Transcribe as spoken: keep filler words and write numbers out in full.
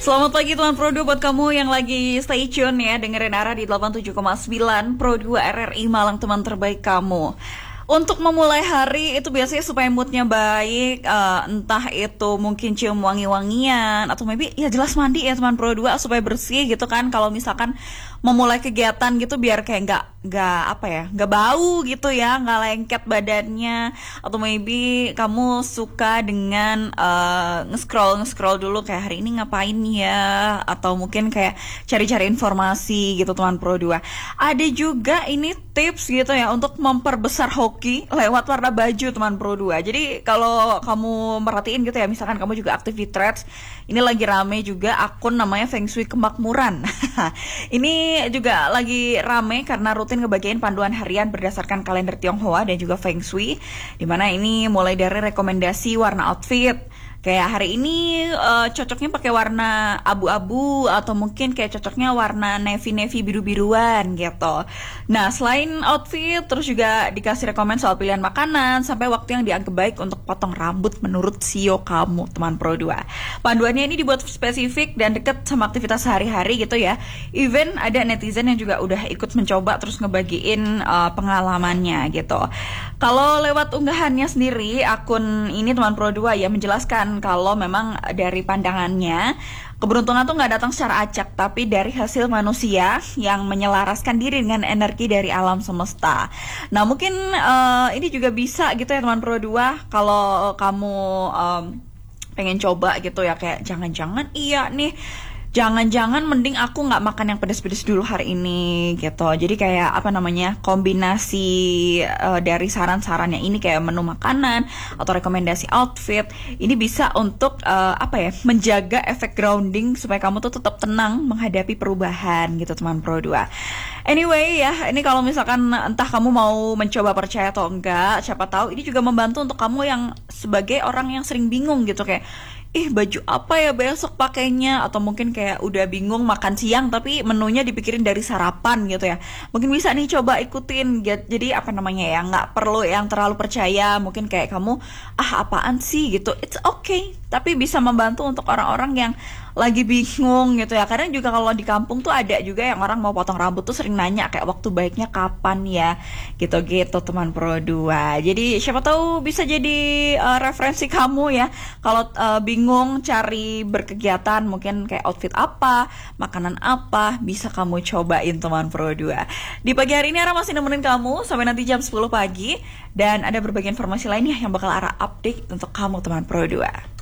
Selamat pagi teman Pro dua buat kamu yang lagi stay tune ya, dengerin Ara di delapan puluh tujuh koma sembilan Pro dua R R I Malang, teman terbaik kamu. Untuk memulai hari itu biasanya supaya moodnya baik, uh, entah itu mungkin cium wangi-wangian atau maybe ya jelas mandi ya teman Pro dua supaya bersih gitu kan. Kalau misalkan memulai kegiatan gitu biar kayak nggak nggak apa ya nggak bau gitu ya, nggak lengket badannya. Atau maybe kamu suka dengan uh, nge-scroll nge-scroll dulu kayak hari ini ngapain ya, atau mungkin kayak cari-cari informasi gitu teman Pro dua. Ada juga ini tips gitu ya untuk memperbesar hoki lewat warna baju teman Pro dua. Jadi kalau kamu merhatiin gitu ya, misalkan kamu juga aktif di Threads, ini lagi rame juga akun namanya Feng Shui Kemakmuran. Ini juga lagi rame karena rutin ngebagiin panduan harian berdasarkan kalender Tionghoa dan juga Feng Shui, dimana ini mulai dari rekomendasi warna outfit. Kayak hari ini uh, cocoknya pakai warna abu-abu atau mungkin kayak cocoknya warna navy-navy biru-biruan gitu. Nah, selain outfit terus juga dikasih rekomend soal pilihan makanan sampai waktu yang dianggap baik untuk potong rambut menurut S E O kamu teman Pro dua. Panduannya ini dibuat spesifik dan deket sama aktivitas sehari-hari gitu ya. Even ada netizen yang juga udah ikut mencoba terus ngebagiin uh, pengalamannya gitu. Kalau lewat unggahannya sendiri, akun ini teman Pro dua ya menjelaskan kalau memang dari pandangannya keberuntungan tuh nggak datang secara acak, tapi dari hasil manusia yang menyelaraskan diri dengan energi dari alam semesta. Nah mungkin uh, ini juga bisa gitu ya teman Pro dua, kalau kamu um, pengen coba gitu ya, kayak jangan-jangan iya nih, jangan-jangan mending aku nggak makan yang pedas-pedas dulu hari ini gitu. Jadi kayak apa namanya, kombinasi uh, dari saran-sarannya ini kayak menu makanan atau rekomendasi outfit ini bisa untuk uh, apa ya, menjaga efek grounding supaya kamu tuh tetap tenang menghadapi perubahan gitu teman Pro dua. Anyway ya, ini kalau misalkan entah kamu mau mencoba percaya atau enggak, siapa tahu ini juga membantu untuk kamu yang sebagai orang yang sering bingung gitu, kayak ih baju apa ya besok pakainya, atau mungkin kayak udah bingung makan siang tapi menunya dipikirin dari sarapan gitu ya. Mungkin bisa nih coba ikutin. Jadi apa namanya ya, nggak perlu yang terlalu percaya, mungkin kayak kamu ah apaan sih gitu, it's okay, tapi bisa membantu untuk orang-orang yang lagi bingung gitu ya. Karena juga kalau di kampung tuh ada juga yang orang mau potong rambut tuh sering nanya kayak waktu baiknya kapan ya gitu-gitu teman Pro dua. Jadi siapa tahu bisa jadi uh, referensi kamu ya kalau uh, bingung cari berkegiatan, mungkin kayak outfit apa, makanan apa, bisa kamu cobain teman Pro dua. Di pagi hari ini Ara masih nemenin kamu sampai nanti jam sepuluh pagi, dan ada berbagai informasi lainnya yang bakal Ara update untuk kamu teman Pro dua.